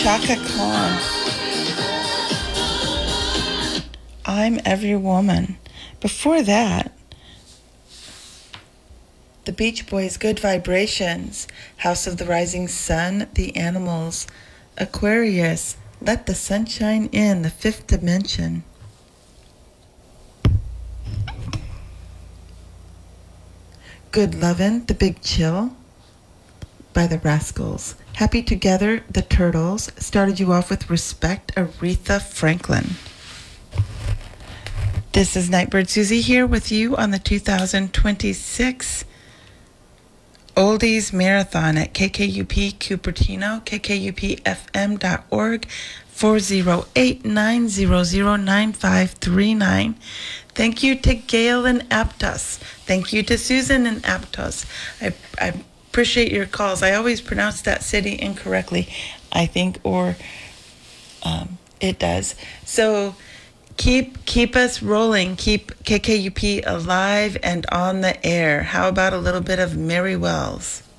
Chaka Khan. I'm Every Woman. Before that, the Beach Boys, Good Vibrations, House of the Rising Sun, The Animals, Aquarius, Let the Sunshine In, The Fifth Dimension. Good Lovin', The Big Chill by the Rascals. Happy Together, The Turtles. Started you off with Respect, Aretha Franklin. This is Nightbird Susie here with you on the 2026 Oldies Marathon at KKUP Cupertino, kkupfm.org, 408-900-9539. Thank you to Gail in Aptos. Thank you to Susan in Aptos. I appreciate your calls. I always pronounce that city incorrectly, I think, or it does. So keep us rolling. Keep KKUP alive and on the air. How about a little bit of Mary Wells?